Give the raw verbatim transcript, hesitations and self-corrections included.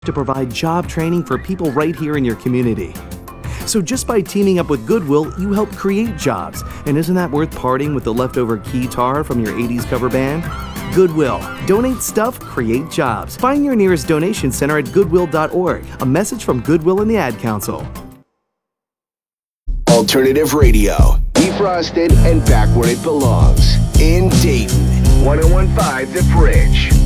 to provide job training for people right here in your community. So just by teaming up with Goodwill, you help create jobs. And isn't that worth parting with the leftover guitar from your eighties cover band? Goodwill. Donate stuff, create jobs. Find your nearest donation center at goodwill dot org. A message from Goodwill and the Ad Council. Alternative radio. Defrosted and back where it belongs. In Dayton. one oh one point five The Bridge.